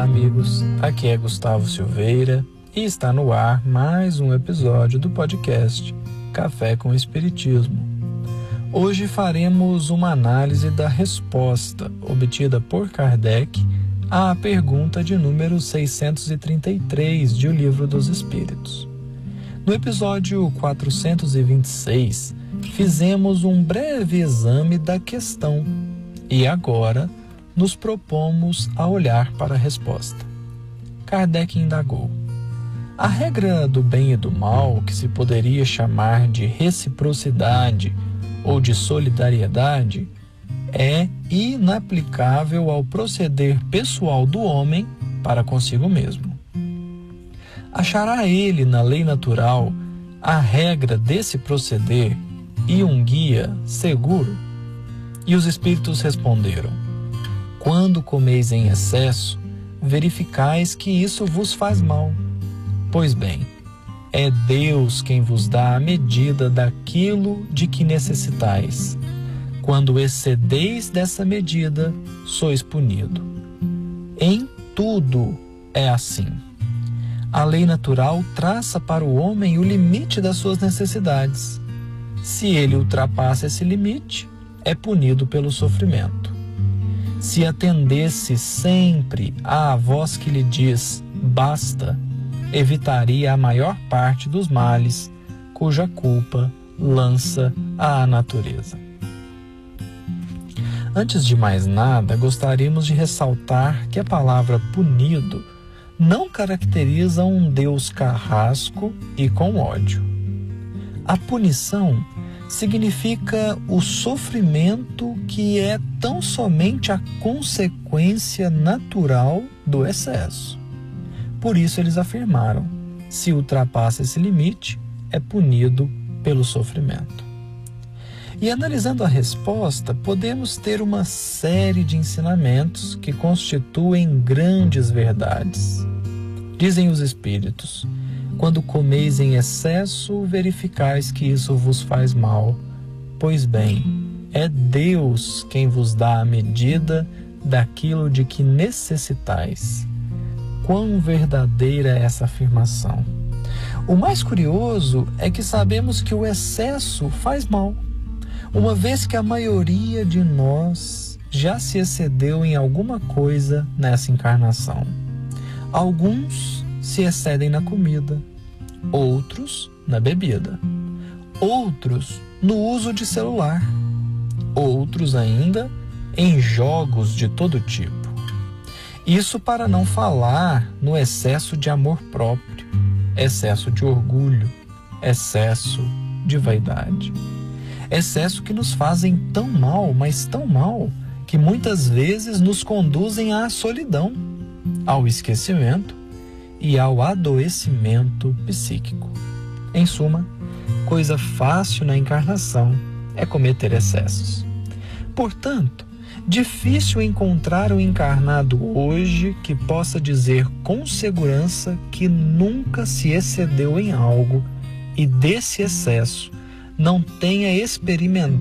amigos, aqui é Gustavo Silveira e está no ar mais um episódio do podcast Café com Espiritismo. Hoje faremos uma análise da resposta obtida por Kardec à pergunta de número 633 de O Livro dos Espíritos. No episódio 426, fizemos um breve exame da questão e agora nos propomos a olhar para a resposta. Kardec indagou: a regra do bem e do mal, que se poderia chamar de reciprocidade ou de solidariedade, é inaplicável ao proceder pessoal do homem para consigo mesmo. Achará ele na lei natural a regra desse proceder e um guia seguro? E os espíritos responderam: quando comeis em excesso, verificais que isso vos faz mal. Pois bem, é Deus quem vos dá a medida daquilo de que necessitais. Quando excedeis dessa medida, sois punido. Em tudo é assim. A lei natural traça para o homem o limite das suas necessidades. Se ele ultrapassa esse limite, é punido pelo sofrimento. Se atendesse sempre à voz que lhe diz basta, evitaria a maior parte dos males cuja culpa lança à natureza. Antes de mais nada, gostaríamos de ressaltar que a palavra punido não caracteriza um Deus carrasco e com ódio. A punição significa o sofrimento que é tão somente a consequência natural do excesso. Por isso eles afirmaram: se ultrapassa esse limite, é punido pelo sofrimento. E analisando a resposta, podemos ter uma série de ensinamentos que constituem grandes verdades. Dizem os espíritos: quando comeis em excesso, verificais que isso vos faz mal. Pois bem, é Deus quem vos dá a medida daquilo de que necessitais. Quão verdadeira é essa afirmação! O mais curioso é que sabemos que o excesso faz mal, uma vez que a maioria de nós já se excedeu em alguma coisa nessa encarnação. Alguns se excedem na comida, outros na bebida, outros no uso de celular, outros ainda em jogos de todo tipo. Isso para não falar no excesso de amor próprio, excesso de orgulho, excesso de vaidade. Excesso que nos fazem tão mal, mas tão mal, que muitas vezes nos conduzem à solidão, ao esquecimento e ao adoecimento psíquico. Em suma, coisa fácil na encarnação é cometer excessos. Portanto, difícil encontrar um encarnado hoje que possa dizer com segurança que nunca se excedeu em algo e desse excesso não tenha experimentado